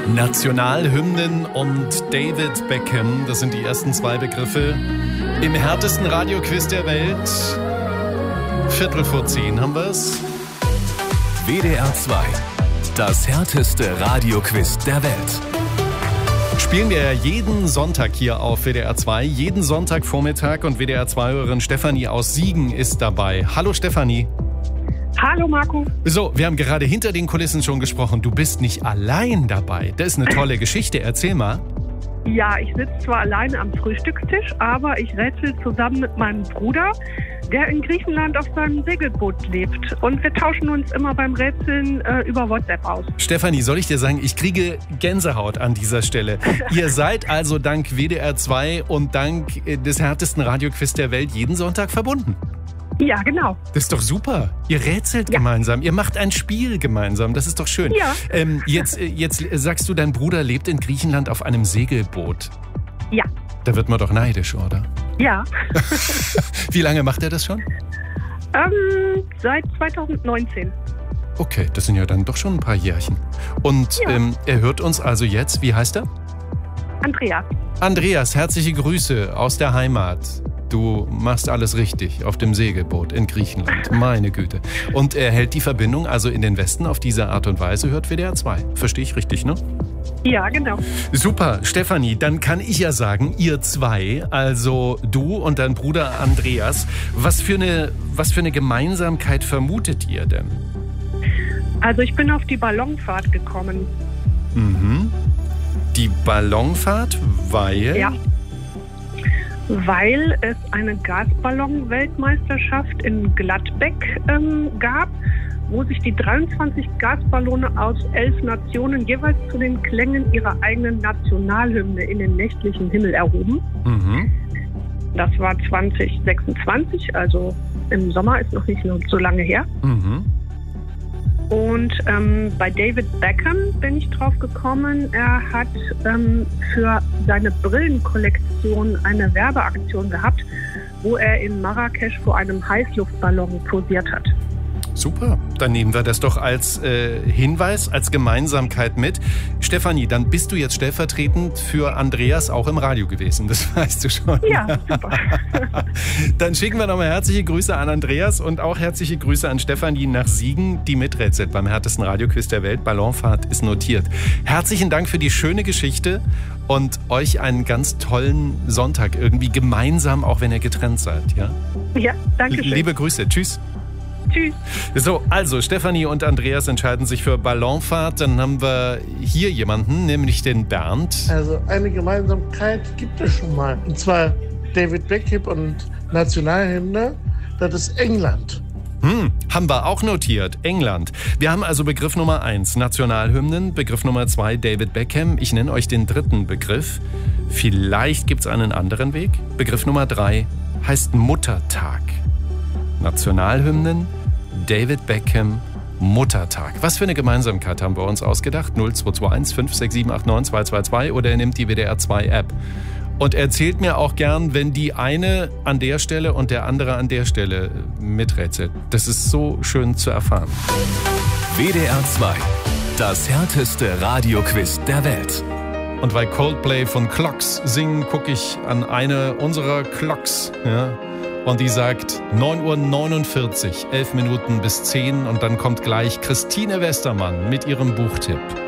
Nationalhymnen und David Beckham, das sind die ersten zwei Begriffe im härtesten Radioquiz der Welt. 9:45 haben wir's. WDR 2, das härteste Radioquiz der Welt. Spielen wir ja jeden Sonntag hier auf WDR 2, jeden Sonntagvormittag, und WDR 2-Hörerin Stefanie aus Siegen ist dabei. Hallo Stefanie. Hallo Marco. So, wir haben gerade hinter den Kulissen schon gesprochen. Du bist nicht allein dabei. Das ist eine tolle Geschichte. Erzähl mal. Ja, ich sitze zwar alleine am Frühstückstisch, aber ich rätsel zusammen mit meinem Bruder, der in Griechenland auf seinem Segelboot lebt. Und wir tauschen uns immer beim Rätseln über WhatsApp aus. Stefanie, soll ich dir sagen, ich kriege Gänsehaut an dieser Stelle. Ihr seid also dank WDR 2 und dank des härtesten Radioquiz der Welt jeden Sonntag verbunden. Ja, genau. Das ist doch super. Ihr rätselt gemeinsam, ihr macht ein Spiel gemeinsam. Das ist doch schön. Ja. Jetzt sagst du, dein Bruder lebt in Griechenland auf einem Segelboot. Ja. Da wird man doch neidisch, oder? Ja. Wie lange macht er das schon? Seit 2019. Okay, das sind ja dann doch schon ein paar Jährchen. Und er hört uns also jetzt. Wie heißt er? Andreas. Andreas, herzliche Grüße aus der Heimat. Du machst alles richtig auf dem Segelboot in Griechenland. Meine Güte. Und er hält die Verbindung also in den Westen auf diese Art und Weise, hört WDR 2. Verstehe ich richtig, ne? Ja, genau. Super, Stefanie, dann kann ich ja sagen, ihr zwei, also du und dein Bruder Andreas, was für eine Gemeinsamkeit vermutet ihr denn? Also ich bin auf die Ballonfahrt gekommen. Mhm. Die Ballonfahrt, weil? Ja. Weil es eine Gasballon-Weltmeisterschaft in Gladbeck gab, wo sich die 23 Gasballone aus 11 Nationen jeweils zu den Klängen ihrer eigenen Nationalhymne in den nächtlichen Himmel erhoben. Mhm. Das war 2026, also im Sommer, ist noch nicht so lange her. Mhm. Und bei David Beckham bin ich drauf gekommen. Er hat für seine Brillenkollektion eine Werbeaktion gehabt, wo er in Marrakesch vor einem Heißluftballon posiert hat. Super, dann nehmen wir das doch als Hinweis, als Gemeinsamkeit mit. Stefanie, dann bist du jetzt stellvertretend für Andreas auch im Radio gewesen, das weißt du schon. Ja, super. Dann schicken wir nochmal herzliche Grüße an Andreas und auch herzliche Grüße an Stefanie nach Siegen, die miträtselt beim härtesten Radioquiz der Welt. Ballonfahrt ist notiert. Herzlichen Dank für die schöne Geschichte und euch einen ganz tollen Sonntag irgendwie gemeinsam, auch wenn ihr getrennt seid. Ja, danke schön. Liebe Grüße, tschüss. Tschüss. So, also Stefanie und Andreas entscheiden sich für Ballonfahrt. Dann haben wir hier jemanden, nämlich den Bernd. Also eine Gemeinsamkeit gibt es schon mal. Und zwar David Beckham und Nationalhymne, das ist England. Haben wir auch notiert, England. Wir haben also Begriff Nummer 1, Nationalhymnen, Begriff Nummer 2, David Beckham. Ich nenne euch den dritten Begriff. Vielleicht gibt es einen anderen Weg. Begriff Nummer 3 heißt Muttertag. Nationalhymnen, David Beckham, Muttertag. Was für eine Gemeinsamkeit haben wir uns ausgedacht? 0221 56789 222 oder ihr nehmt die WDR 2 App. Und erzählt mir auch gern, wenn die eine an der Stelle und der andere an der Stelle miträtselt. Das ist so schön zu erfahren. WDR 2, das härteste Radioquiz der Welt. Und weil Coldplay von Clocks singen, gucke ich an eine unserer Clocks, und die sagt 9:49 Uhr, 11 Minuten bis 10. Und dann kommt gleich Christine Westermann mit ihrem Buchtipp.